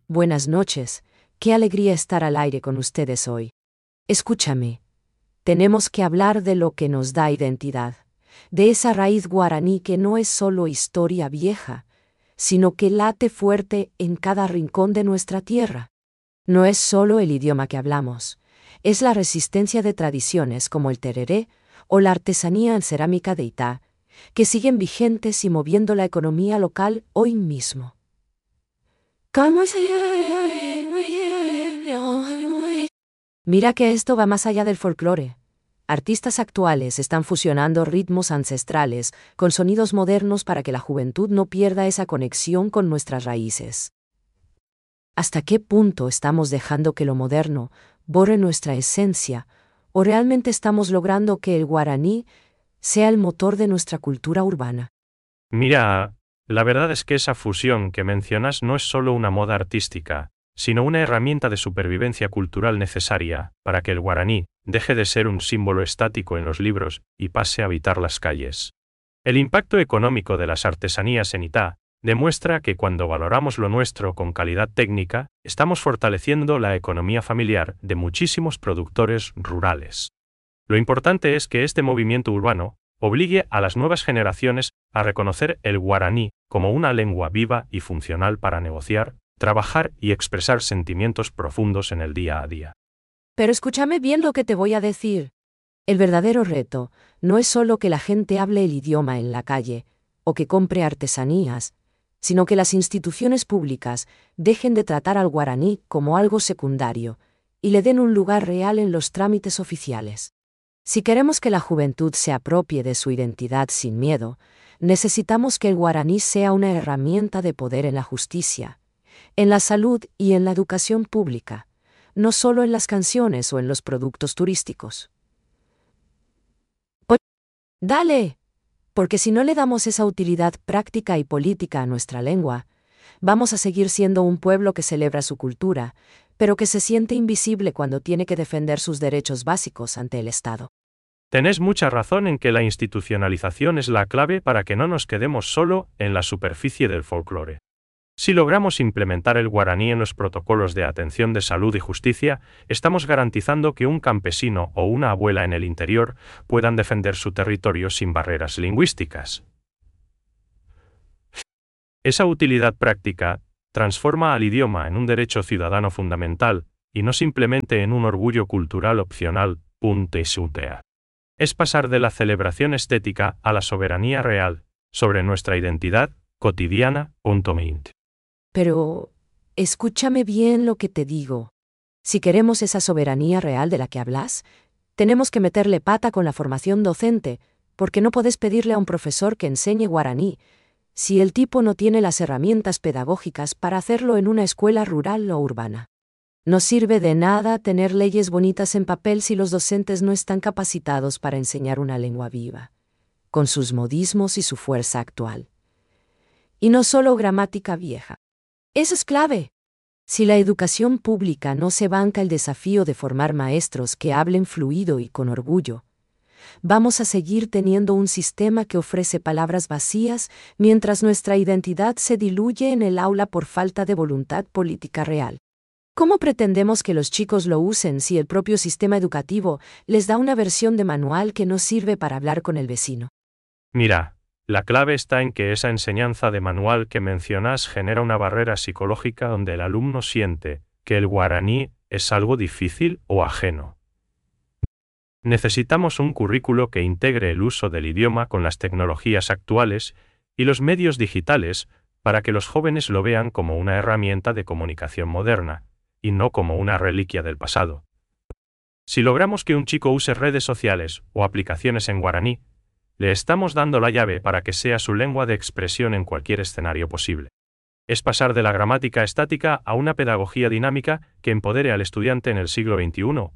Buenas noches, qué alegría estar al aire con ustedes hoy. Escúchame, tenemos que hablar de lo que nos da identidad, de esa raíz guaraní que no es solo historia vieja, sino que late fuerte en cada rincón de nuestra tierra. No es solo el idioma que hablamos, es la resistencia de tradiciones como el tereré o la artesanía en cerámica de Itá, que siguen vigentes y moviendo la economía local hoy mismo. Mira que esto va más allá del folclore. Artistas actuales están fusionando ritmos ancestrales con sonidos modernos para que la juventud no pierda esa conexión con nuestras raíces. ¿Hasta qué punto estamos dejando que lo moderno borre nuestra esencia, o realmente estamos logrando que el guaraní sea el motor de nuestra cultura urbana? Mira, la verdad es que esa fusión que mencionas no es solo una moda artística, sino una herramienta de supervivencia cultural necesaria para que el guaraní deje de ser un símbolo estático en los libros y pase a habitar las calles. El impacto económico de las artesanías en Itá demuestra que cuando valoramos lo nuestro con calidad técnica, estamos fortaleciendo la economía familiar de muchísimos productores rurales. Lo importante es que este movimiento urbano obligue a las nuevas generaciones a reconocer el guaraní como una lengua viva y funcional para negociar, trabajar y expresar sentimientos profundos en el día a día. Pero escúchame bien lo que te voy a decir. El verdadero reto no es solo que la gente hable el idioma en la calle o que compre artesanías, sino que las instituciones públicas dejen de tratar al guaraní como algo secundario y le den un lugar real en los trámites oficiales. Si queremos que la juventud se apropie de su identidad sin miedo, necesitamos que el guaraní sea una herramienta de poder en la justicia, en la salud y en la educación pública, no solo en las canciones o en los productos turísticos. Dale, porque si no le damos esa utilidad práctica y política a nuestra lengua, vamos a seguir siendo un pueblo que celebra su cultura, pero que se siente invisible cuando tiene que defender sus derechos básicos ante el Estado. Tenés mucha razón en que la institucionalización es la clave para que no nos quedemos solo en la superficie del folclore. Si logramos implementar el guaraní en los protocolos de atención de salud y justicia, estamos garantizando que un campesino o una abuela en el interior puedan defender su territorio sin barreras lingüísticas. Esa utilidad práctica transforma al idioma en un derecho ciudadano fundamental y no simplemente en un orgullo cultural opcional. Es pasar de la celebración estética a la soberanía real sobre nuestra identidad cotidiana. Pero, escúchame bien lo que te digo. Si queremos esa soberanía real de la que hablas, tenemos que meterle pata con la formación docente, porque no podés pedirle a un profesor que enseñe guaraní si el tipo no tiene las herramientas pedagógicas para hacerlo en una escuela rural o urbana. No sirve de nada tener leyes bonitas en papel si los docentes no están capacitados para enseñar una lengua viva, con sus modismos y su fuerza actual. Y no solo gramática vieja. Eso es clave. Si la educación pública no se banca el desafío de formar maestros que hablen fluido y con orgullo, vamos a seguir teniendo un sistema que ofrece palabras vacías mientras nuestra identidad se diluye en el aula por falta de voluntad política real. ¿Cómo pretendemos que los chicos lo usen si el propio sistema educativo les da una versión de manual que no sirve para hablar con el vecino? Mira, la clave está en que esa enseñanza de manual que mencionas genera una barrera psicológica donde el alumno siente que el guaraní es algo difícil o ajeno. Necesitamos un currículo que integre el uso del idioma con las tecnologías actuales y los medios digitales para que los jóvenes lo vean como una herramienta de comunicación moderna, y no como una reliquia del pasado. Si logramos que un chico use redes sociales o aplicaciones en guaraní, le estamos dando la llave para que sea su lengua de expresión en cualquier escenario posible. Es pasar de la gramática estática a una pedagogía dinámica que empodere al estudiante en el siglo XXI.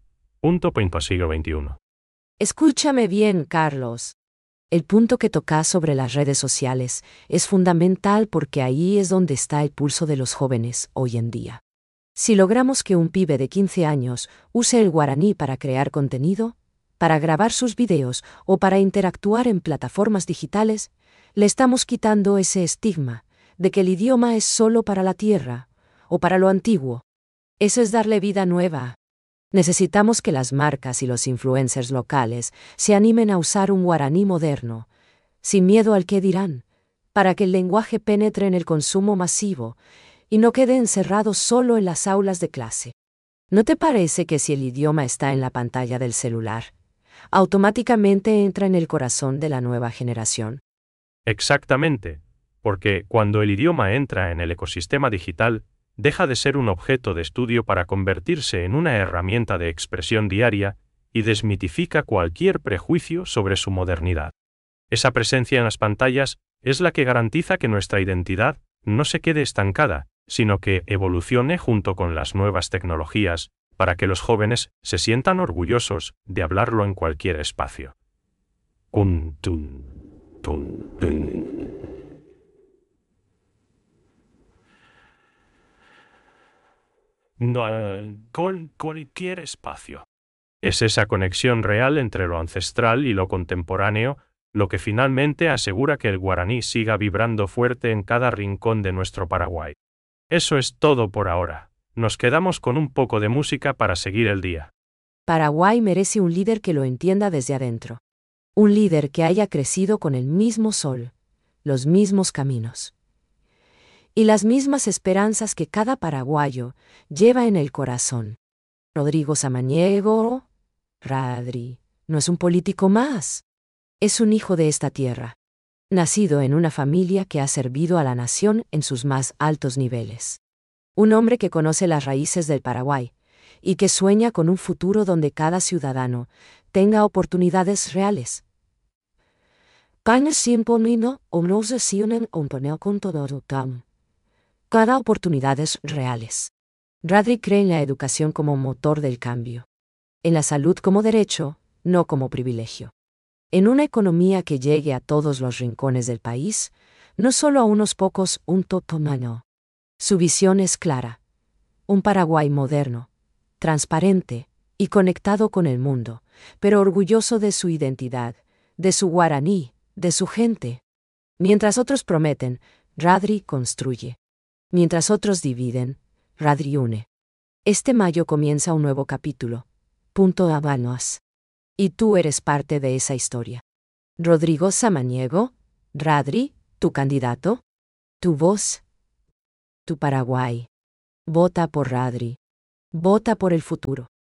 Siglo XXI. Escúchame bien, Carlos. El punto que tocas sobre las redes sociales es fundamental porque ahí es donde está el pulso de los jóvenes hoy en día. Si logramos que un pibe de 15 años use el guaraní para crear contenido, para grabar sus videos o para interactuar en plataformas digitales, le estamos quitando ese estigma de que el idioma es solo para la tierra o para lo antiguo. Eso es darle vida nueva. Necesitamos que las marcas y los influencers locales se animen a usar un guaraní moderno, sin miedo al qué dirán, para que el lenguaje penetre en el consumo masivo y no quede encerrado solo en las aulas de clase. ¿No te parece que si el idioma está en la pantalla del celular, automáticamente entra en el corazón de la nueva generación? Exactamente, porque cuando el idioma entra en el ecosistema digital, deja de ser un objeto de estudio para convertirse en una herramienta de expresión diaria y desmitifica cualquier prejuicio sobre su modernidad. Esa presencia en las pantallas es la que garantiza que nuestra identidad no se quede estancada, sino que evolucione junto con las nuevas tecnologías, para que los jóvenes se sientan orgullosos de hablarlo en cualquier espacio. No, con cualquier espacio. Es esa conexión real entre lo ancestral y lo contemporáneo lo que finalmente asegura que el guaraní siga vibrando fuerte en cada rincón de nuestro Paraguay. Eso es todo por ahora. Nos quedamos con un poco de música para seguir el día. Paraguay merece un líder que lo entienda desde adentro. Un líder que haya crecido con el mismo sol, los mismos caminos y las mismas esperanzas que cada paraguayo lleva en el corazón. Rodrigo Samaniego, Radri, no es un político más. Es un hijo de esta tierra, nacido en una familia que ha servido a la nación en sus más altos niveles. Un hombre que conoce las raíces del Paraguay y que sueña con un futuro donde cada ciudadano tenga oportunidades reales. Cada oportunidades reales. Radri cree en la educación como motor del cambio. En la salud como derecho, no como privilegio. En una economía que llegue a todos los rincones del país, no solo a unos pocos, un totomano. Su visión es clara. Un Paraguay moderno, transparente y conectado con el mundo, pero orgulloso de su identidad, de su guaraní, de su gente. Mientras otros prometen, Radri construye. Mientras otros dividen, Radri une. Este mayo comienza un nuevo capítulo. Punto Habanos. Y tú eres parte de esa historia. Rodrigo Samaniego, Radri, tu candidato, tu voz, tu Paraguay. Vota por Radri. Vota por el futuro.